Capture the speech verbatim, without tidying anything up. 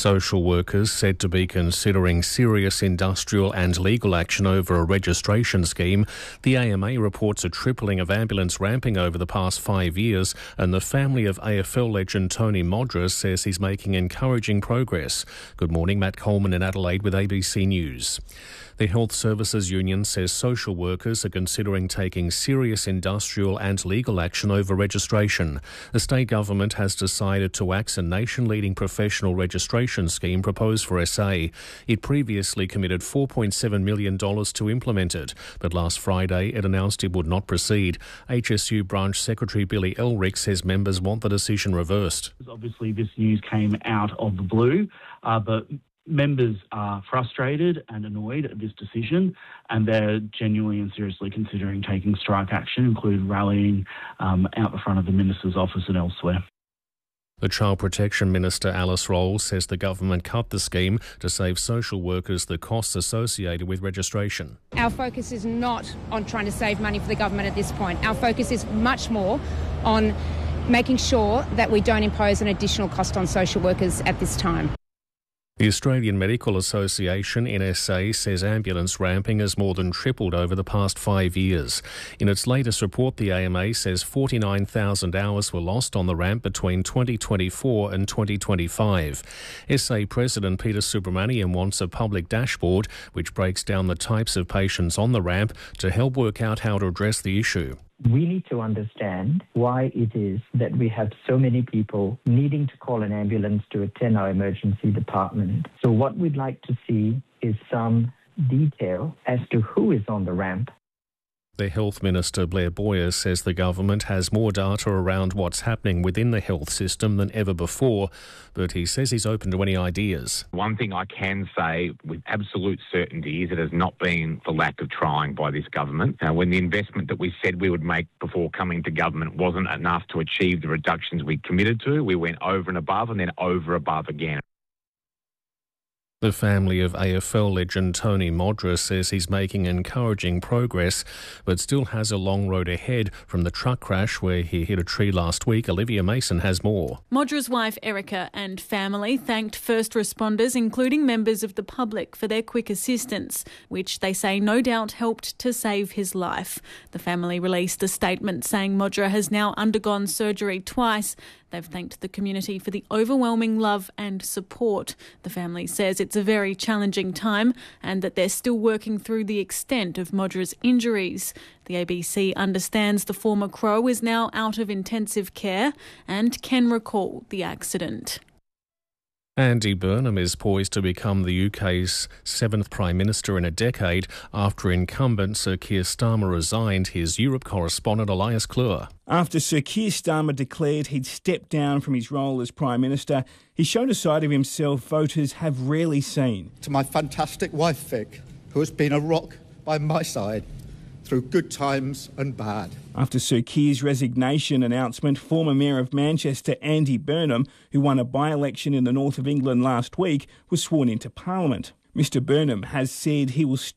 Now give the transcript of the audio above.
Social workers said to be considering serious industrial and legal action over a registration scheme. The A M A reports a tripling of ambulance ramping over the past five years, and the family of A F L legend Tony Modra says he's making encouraging progress. Good morning, Matt Coleman in Adelaide with A B C News. The Health Services Union says social workers are considering taking serious industrial and legal action over registration. The state government has decided to axe a nation-leading professional registration scheme proposed for S A. It previously committed four point seven million dollars to implement it, but last Friday it announced it would not proceed. H S U Branch Secretary Billy Elrick says members want the decision reversed. Obviously this news came out of the blue, uh, but members are frustrated and annoyed at this decision, and they're genuinely and seriously considering taking strike action, including rallying um, out the front of the Minister's office and elsewhere. The Child Protection Minister Alice Rolls says the government cut the scheme to save social workers the costs associated with registration. Our focus is not on trying to save money for the government at this point. Our focus is much more on making sure that we don't impose an additional cost on social workers at this time. The Australian Medical Association, N S A, says ambulance ramping has more than tripled over the past five years. In its latest report, the A M A says forty-nine thousand hours were lost on the ramp between twenty twenty-four and twenty twenty-five. S A President Peter Subramaniam wants a public dashboard which breaks down the types of patients on the ramp to help work out how to address the issue. We need to understand why it is that we have so many people needing to call an ambulance to attend our emergency department. So what we'd like to see is some detail as to who is on the ramp. The Health Minister, Blair Boyer, says the government has more data around what's happening within the health system than ever before, but he says he's open to any ideas. One thing I can say with absolute certainty is it has not been for lack of trying by this government. Now, when the investment that we said we would make before coming to government wasn't enough to achieve the reductions we committed to, we went over and above and then over above again. The family of A F L legend Tony Modra says he's making encouraging progress, but still has a long road ahead from the truck crash where he hit a tree last week. Olivia Mason has more. Modra's wife Erica and family thanked first responders, including members of the public, for their quick assistance, which they say no doubt helped to save his life. The family released a statement saying Modra has now undergone surgery twice. They've thanked the community for the overwhelming love and support. The family says it's a very challenging time and that they're still working through the extent of Modra's injuries. The A B C understands the former Crow is now out of intensive care and can recall the accident. Andy Burnham is poised to become the U K's seventh Prime Minister in a decade after incumbent Sir Keir Starmer resigned. His Europe correspondent Elias Klur. After Sir Keir Starmer declared he'd stepped down from his role as Prime Minister, he showed a side of himself voters have rarely seen. To my fantastic wife Vic, who has been a rock by my side through good times and bad. After Sir Keir's resignation announcement, former Mayor of Manchester Andy Burnham, who won a by-election in the north of England last week, was sworn into Parliament. Mister Burnham has said he will